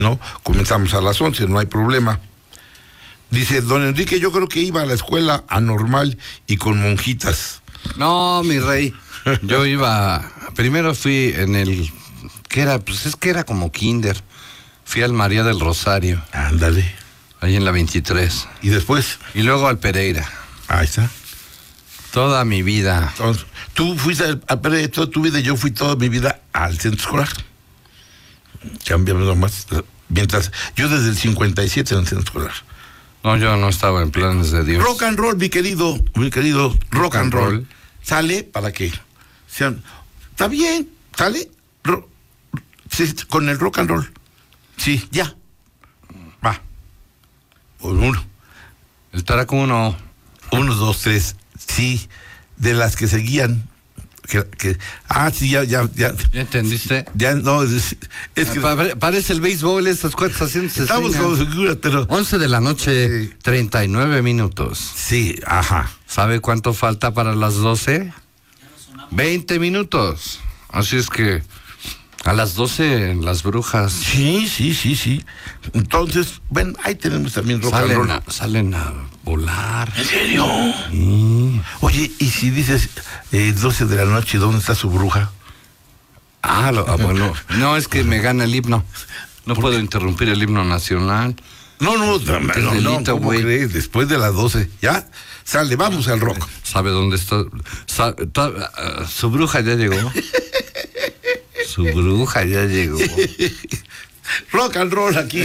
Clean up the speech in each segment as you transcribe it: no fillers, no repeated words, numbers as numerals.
¿no? Comenzamos a las 11, no hay problema. Dice, don Enrique, yo creo que iba a la escuela anormal y con monjitas. No, mi rey, yo iba, primero fui en el, ¿qué era? Pues es que era como kinder. Fui al María del Rosario. Ándale. Ahí en la 23. ¿Y después? Y luego al Pereira. Ahí está. Toda mi vida. Entonces, tú fuiste al Pereira toda tu vida y yo fui toda mi vida al centro escolar. Cambiamos nomás. Mientras, yo desde el 57 en el centro escolar. No, yo no estaba en planes de Dios. Rock and roll, mi querido rock and roll. Sale para que sean. Está bien, sale sí, con el rock and roll. Sí, ya. Va. Uno. El Taraco 1. 1, 2, 3. Sí, de las que seguían. Sí, ya. ¿Ya entendiste? Ya no, es que parece el béisbol, estas cuantas haciéndose. Estamos como figuras, pero 11 de la noche, sí. 39 minutos. Sí, ajá. ¿Sabe cuánto falta para las 12? 20 minutos. Así es que a las 12 las brujas. Sí. Entonces, bueno, ahí tenemos también rock and roll. Salen a volar. ¿En serio? Sí. Oye, y si dices 12 de la noche, ¿dónde está su bruja? Bueno. No, es que me gana el himno. No puedo interrumpir el himno nacional. No, ¿cómo crees? Después de las 12, ¿ya? Sale, vamos al rock. ¿Sabe dónde está? Su bruja ya llegó. Su bruja ya llegó. Rock and roll aquí.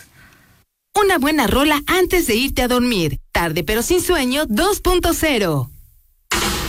Una buena rola antes de irte a dormir. Tarde pero sin sueño 2.0.